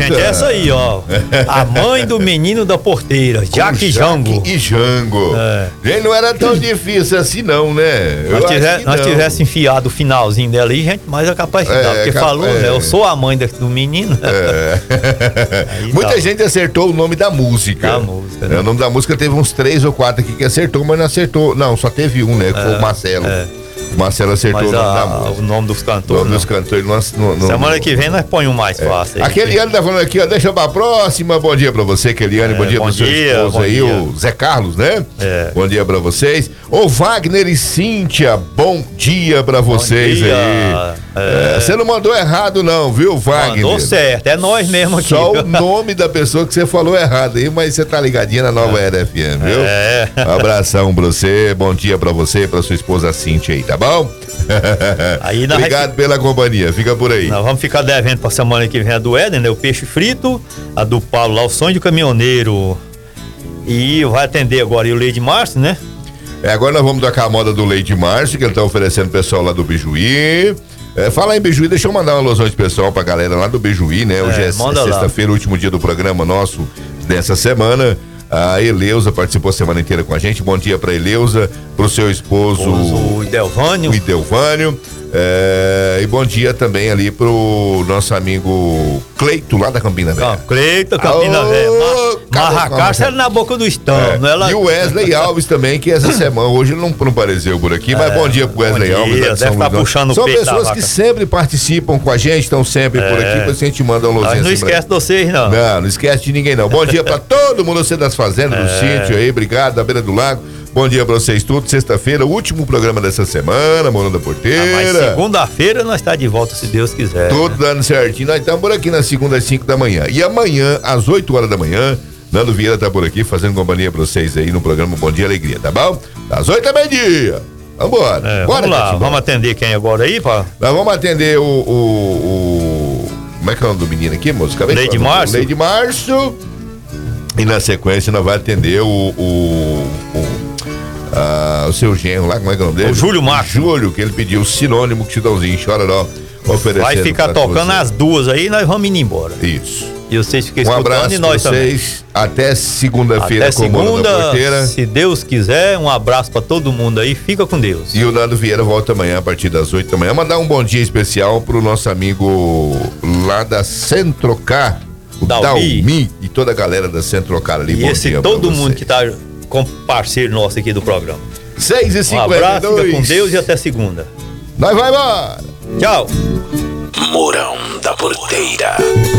gente, é essa aí, ó. A mãe do menino da porteira, Jaque Jango. E Jango. É. Gente, não era tão difícil assim não, né? Nós tivesse enfiado o finalzinho dela aí, gente, mais é capaz de dar. Porque falou, né? Eu sou a mãe do menino. Muita gente acertou o nome da música. Da música, né? O nome da música teve uns 3 ou 4 aqui que acertou, mas não acertou. Não, só teve um, né? Que foi o Marcelo. O Marcelo acertou mas o nome da música. O nome dos cantores. O nome dos cantores. Semana que vem nós põe um mais fácil. A Keliane tá falando aqui, ó. Deixa pra próxima. Bom dia pra você, Keliane. Bom dia pro seu esposo aí, o Zé Carlos, né? Bom dia pra vocês. Ô Wagner e Cíntia, bom dia pra vocês aí. Você não mandou errado, não, viu, Wagner? Mandou certo, é nós mesmo aqui. Só o nome da pessoa que você falou errado aí, mas você tá ligadinha na Nova Era FM, viu? Um abração pra você, bom dia pra você e pra sua esposa Cíntia aí, tá bom? Aí obrigado pela companhia, fica por aí. Nós vamos ficar devendo pra semana que vem a do Éden, né? O peixe frito, a do Paulo lá, o sonho do caminhoneiro. E vai atender agora e o Leite Márcio, né? Agora nós vamos tocar a moda do Leite Márcio, que ele tá oferecendo pro pessoal lá do Bijuí. Fala em Bijuí, deixa eu mandar uma alusão especial pra galera lá do Bijuí, né? Hoje é sexta-feira, último dia do programa nosso dessa semana. A Eleusa participou a semana inteira com a gente. Bom dia pra Eleusa, pro seu esposo o Idelvânio. E bom dia também ali pro nosso amigo Cleito, lá da Campina Velha. Cleito, Campina Velha. Marracaça era na boca do estão. E o Wesley Alves também, que essa semana, hoje ele não apareceu por aqui, mas bom dia pro Wesley Alves. Deve estar puxando São pessoas que sempre participam com a gente, estão sempre por aqui, depois a gente manda um luzinho. Não esquece de vocês, não. Não esquece de ninguém, não. Bom dia pra todo mundo, você das fazendas, do sítio aí, obrigado, da beira do lago. Bom dia pra vocês tudo, sexta-feira, último programa dessa semana, Morando da Porteira. Mas segunda-feira nós tá de volta, se Deus quiser. Tudo dando certinho, nós estamos por aqui na segunda às 5 da manhã. E amanhã, às 8 horas da manhã, Nando Vieira tá por aqui fazendo companhia pra vocês aí no programa Bom Dia Alegria, tá bom? Das 8 ao meio-dia. Vambora. Vamos lá, vamos atender quem agora aí, pá? Nós vamos atender como é que é o nome do menino aqui, moço? Leide Márcio. Leide Márcio. E na sequência nós vamos atender o seu genro lá, como é que é o nome dele? O Júlio Marcos. Júlio, que ele pediu o sinônimo que Chitãozinho Chororó oferecendo. Vai ficar tocando as duas aí e nós vamos indo embora. Isso. E vocês ficam escutando abraço e nós pra vocês. Também. Até segunda-feira com o Morando da Porteira. Se Deus quiser, um abraço pra todo mundo aí. Fica com Deus. E o Nando Vieira volta amanhã a partir das 8 da manhã. Mandar um bom dia especial pro nosso amigo lá da Centrocar, o Dalmi e toda a galera da Centrocar ali. E bom esse dia todo mundo que tá com parceiro nosso aqui do programa. 6h52. Um abraço, fica com Deus e até segunda. Nós vai embora. Tchau. Morão da Porteira.